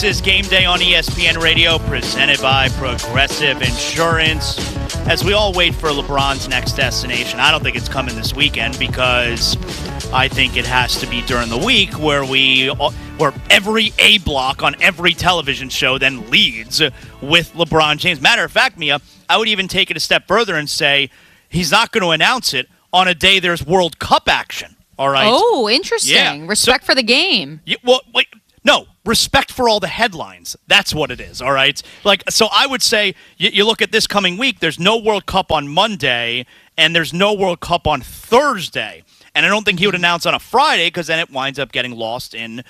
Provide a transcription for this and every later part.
This is Game Day on ESPN Radio, presented by Progressive Insurance. As we all wait for LeBron's next destination, I don't think it's coming this weekend because I think it has to be during the week where every A block on every television show then leads with LeBron James. Matter of fact, Mia, I would even take it a step further and say he's not going to announce it on a day there's World Cup action. All right. Oh, interesting. Yeah. Respect for the game. No, respect for all the headlines. That's what it is, all right? So I would say you look at this coming week, there's no World Cup on Monday, and there's no World Cup on Thursday. And I don't think he would announce on a Friday because then it winds up getting lost in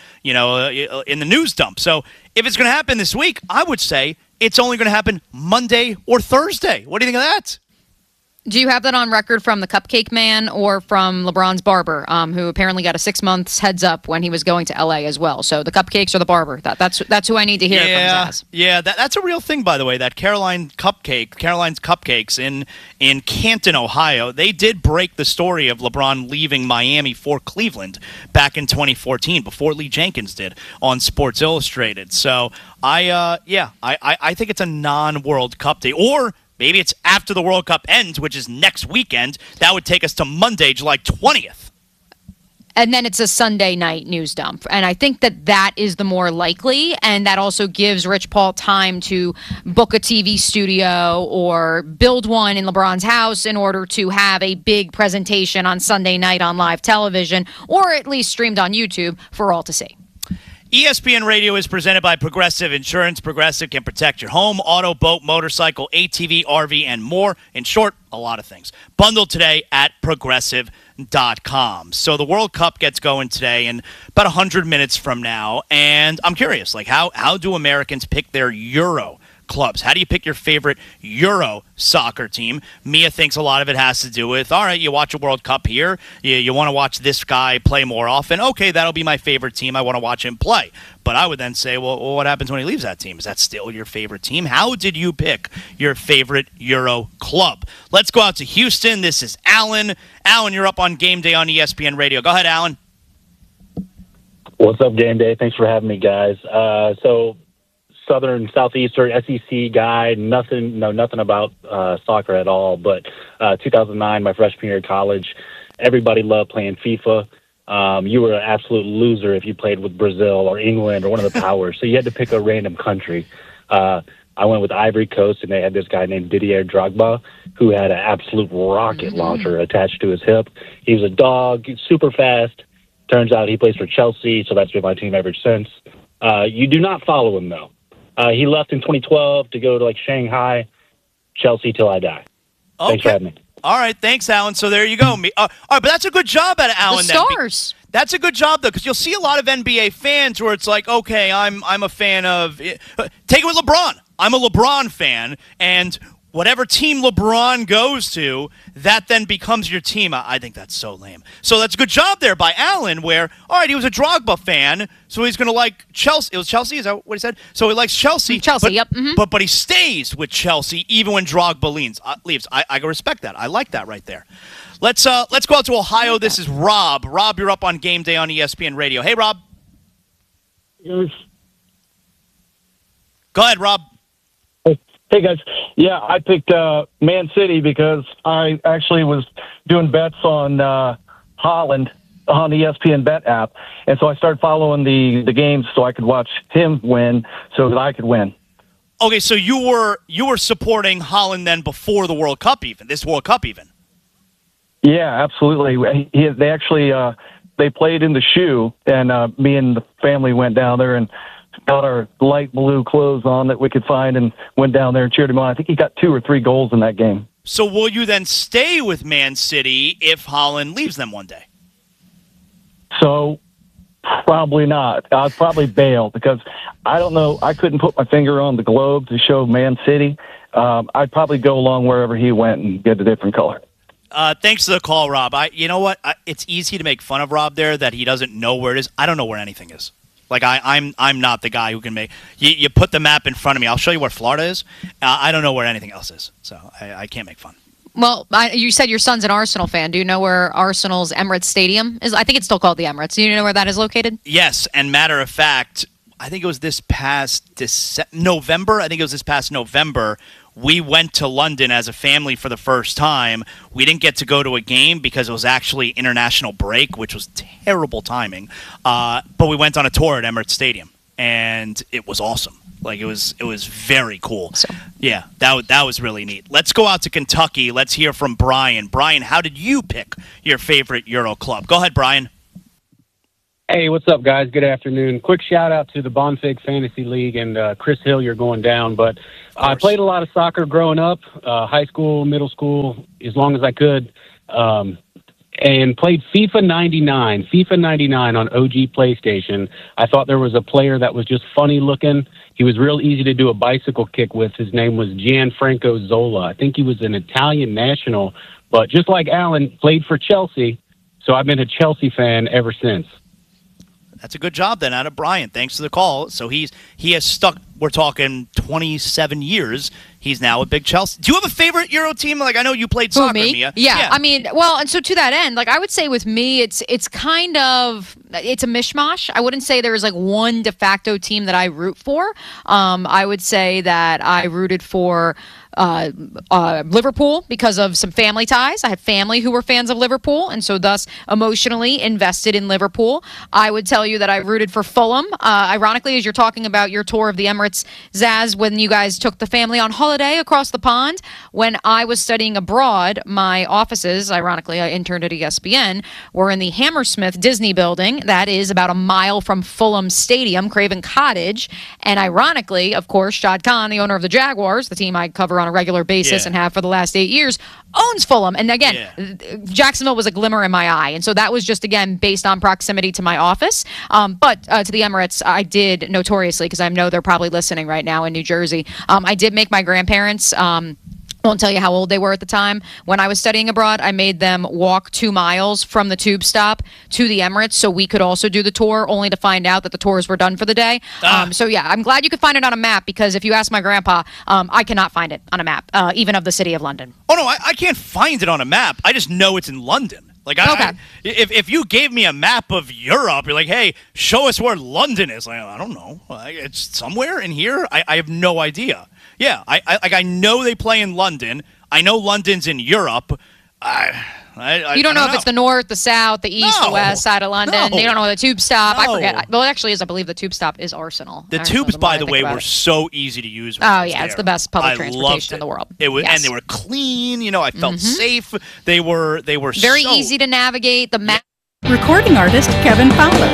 the news dump. So if it's going to happen this week, I would say it's only going to happen Monday or Thursday. What do you think of that? Do you have that on record from the Cupcake Man or from LeBron's barber, who apparently got a 6 months heads up when he was going to LA as well? So the cupcakes or the barber? That's who I need to hear from Zaz. Yeah, that's a real thing, by the way. That Caroline's Cupcakes in Canton, Ohio, they did break the story of LeBron leaving Miami for Cleveland back in 2014 before Lee Jenkins did on Sports Illustrated. So I think it's a non-World Cup day, or maybe it's after the World Cup ends, which is next weekend. That would take us to Monday, July 20th. And then it's a Sunday night news dump. And I think that is the more likely, and that also gives Rich Paul time to book a TV studio or build one in LeBron's house in order to have a big presentation on Sunday night on live television, or at least streamed on YouTube for all to see. ESPN Radio is presented by Progressive Insurance. Progressive can protect your home, auto, boat, motorcycle, ATV, RV, and more. In short, a lot of things. Bundled today at Progressive.com. So the World Cup gets going today in about 100 minutes from now. And I'm curious, how do Americans pick their Euro clubs? How do you pick your favorite Euro soccer team? Mia thinks a lot of it has to do with, all right, you watch a World Cup here, you want to watch this guy play more often. Okay, that'll be my favorite team. I want to watch him play. But I would then say, well, what happens when he leaves that team? Is that still your favorite team? How did you pick your favorite Euro club? Let's go out to Houston. This is Alan. Alan, you're up on Game Day on ESPN Radio. Go ahead, Alan. What's up, Game Day? Thanks for having me, guys. Southern, Southeastern, SEC guy, nothing about soccer at all. But 2009, my freshman year of college, everybody loved playing FIFA. You were an absolute loser if you played with Brazil or England or one of the powers. So you had to pick a random country. I went with Ivory Coast, and they had this guy named Didier Drogba, who had an absolute rocket launcher attached to his hip. He was a dog, super fast. Turns out he plays for Chelsea, so that's been my team ever since. You do not follow him, though. He left in 2012 to go to Shanghai, Chelsea till I die. Okay. Thanks for having me. All right, thanks, Alan. So there you go. All right, but that's a good job at Alan. The stars. That's a good job, though, because you'll see a lot of NBA fans where it's like, okay, I'm a fan of take it with LeBron. I'm a LeBron fan, and whatever team LeBron goes to, that then becomes your team. I think that's so lame. So that's a good job there by Allen where, all right, he was a Drogba fan, so he's going to like Chelsea. It was Chelsea? Is that what he said? So he likes Chelsea. Yep. Mm-hmm. But he stays with Chelsea even when Drogba leaves. I can respect that. I like that right there. Let's go out to Ohio. This is Rob. Rob, you're up on Game Day on ESPN Radio. Hey, Rob. Yes. Go ahead, Rob. Hey, guys. Yeah, I picked Man City because I actually was doing bets on Haaland on the ESPN Bet app. And so I started following the games so I could watch him win so that I could win. Okay, so you were supporting Haaland then before the World Cup even, this World Cup even. Yeah, absolutely. They actually they played in the shoe, and me and the family went down there and got our light blue clothes on that we could find and went down there and cheered him on. I think he got 2 or 3 goals in that game. So will you then stay with Man City if Haaland leaves them one day? So probably not. I'd probably bail because I don't know. I couldn't put my finger on the globe to show Man City. I'd probably go along wherever he went and get a different color. Thanks for the call, Rob. You know what? It's easy to make fun of Rob there that he doesn't know where it is. I don't know where anything is. Like I'm not the guy who can make. You put the map in front of me. I'll show you where Florida is. I don't know where anything else is, so I can't make fun. Well, you said your son's an Arsenal fan. Do you know where Arsenal's Emirates Stadium is? I think it's still called the Emirates. Do you know where that is located? Yes, and matter of fact, I think it was this past November. I think it was this past November. We went to London as a family for the first time. We didn't get to go to a game because it was actually international break, which was terrible timing. But we went on a tour at Emirates Stadium, and it was awesome. Like it was very cool. So. Yeah, that was really neat. Let's go out to Kentucky. Let's hear from Brian. Brian, how did you pick your favorite Euro club? Go ahead, Brian. Hey, what's up, guys? Good afternoon. Quick shout out to the Bonfig Fantasy League and Chris Hill. You're going down, but I played a lot of soccer growing up, high school, middle school, as long as I could, and played FIFA 99. FIFA 99 on OG PlayStation. I thought there was a player that was just funny looking. He was real easy to do a bicycle kick with. His name was Gianfranco Zola. I think he was an Italian national, but just like Alan, played for Chelsea. So I've been a Chelsea fan ever since. That's a good job then out of Brian. Thanks for the call. So he has stuck, we're talking 27 years. He's now a big Chelsea. Do you have a favorite Euro team? Like, I know you played soccer, me? Mia. Yeah, I mean, well, and so to that end, like I would say with me, it's kind of, it's a mishmash. I wouldn't say there is like one de facto team that I root for. I would say that I rooted for Liverpool because of some family ties. I had family who were fans of Liverpool, and so thus emotionally invested in Liverpool. I would tell you that I rooted for Fulham. Ironically, as you're talking about your tour of the Emirates, Zaz, when you guys took the family on holiday across the pond, when I was studying abroad, my offices, ironically, I interned at ESPN, were in the Hammersmith Disney building. That is about a mile from Fulham Stadium, Craven Cottage. And ironically, of course, Shad Khan, the owner of the Jaguars, the team I cover on a regular basis and have for the last 8 years, owns Fulham. And again, Jacksonville was a glimmer in my eye. And so that was just, again, based on proximity to my office. But to the Emirates, I did notoriously, because I know they're probably listening right now in New Jersey, I did make my grandparents, won't tell you how old they were at the time. When I was studying abroad, I made them walk 2 miles from the tube stop to the Emirates so we could also do the tour, only to find out that the tours were done for the day. So yeah, I'm glad you could find it on a map, because if you ask my grandpa, I cannot find it on a map, even of the city of London. Oh, no, I can't find it on a map. I just know it's in London. Like, if you gave me a map of Europe, you're like, hey, show us where London is. Like, I don't know. It's somewhere in here. I have no idea. Yeah, I know they play in London. I know London's in Europe. You don't know if it's the north, the south, the east, the west side of London. You don't know the tube stop. I forget. Well, it actually is. I believe the tube stop is Arsenal. The tubes, by the way, were so easy to use. Oh, yeah. It's the best public transportation in the world. It was, and they were clean. You know, I felt safe. They were very easy to navigate. The map. Recording artist Kevin Fowler.